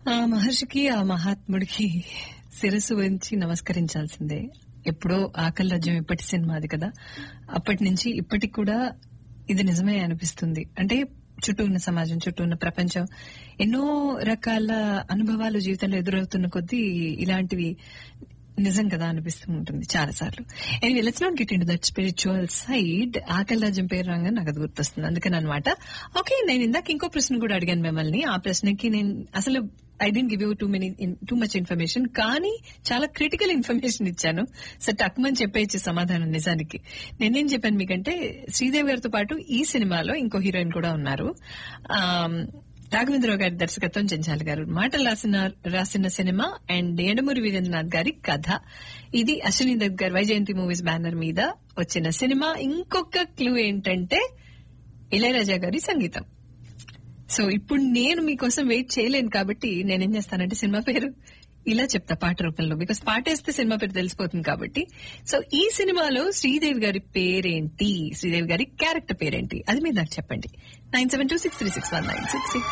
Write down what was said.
ఆ మహర్షికి ఆ మహాత్ముడికి శిరస్సు వంచి నమస్కరించాల్సిందే. ఎప్పుడో ఆకలి రాజ్యం ఇప్పటి సినిమాది కదా, అప్పటి నుంచి ఇప్పటికి కూడా ఇది నిజమే అనిపిస్తుంది. అంటే చుట్టూ ఉన్న సమాజం, చుట్టూ ఉన్న ప్రపంచం, ఎన్నో రకాల అనుభవాలు జీవితంలో ఎదురవుతున్న కొద్దీ ఇలాంటివి నిజం కదా అనిపిస్తూ ఉంటుంది చాలా సార్లు. Anyway, let's not get into that spiritual side. ఆకలి రాజ్యం పేరు రాగా నాకు అది గుర్తొస్తుంది, అందుకని అనమాట. ఓకే, నేను ఇందాక ఇంకో ప్రశ్న కూడా అడిగాను మిమ్మల్ని. ఆ ప్రశ్నకి నేను అసలు I didn't give you too much information, కానీ చాలా క్రిటికల్ ఇన్ఫర్మేషన్ ఇచ్చాను. సో టక్మని చెప్పేయచ్చు సమాధానం. నిజానికి నేనేం చెప్పాను మీకంటే, శ్రీదేవి గారితో పాటు ఈ సినిమాలో ఇంకో హీరోయిన్ కూడా ఉన్నారు. రాఘవేంద్రరావు గారి దర్శకత్వం, చెంచాలి గారు మాటలు రాసిన సినిమా అండ్ ఎండమూరి వీరేంద్రనాథ్ గారి కథ. ఇది అశ్విని దత్ గారు వైజయంతి మూవీస్ బ్యానర్ మీద వచ్చిన సినిమా. ఇంకొక క్లూ ఏంటంటే ఇళయరాజా గారి సంగీతం. సో ఇప్పుడు నేను మీకోసం వెయిట్ చేయలేను కాబట్టి నేనేం చేస్తానంటే సినిమా పేరు ఇలా చెప్తా పాట రూపంలో, బికాస్ పాట వేస్తే సినిమా పేరు తెలిసిపోతుంది కాబట్టి. సో ఈ సినిమాలో శ్రీదేవి గారి పేరేంటి, శ్రీదేవి గారి క్యారెక్టర్ పేరేంటి, అది మీరు నాకు చెప్పండి. 9726361966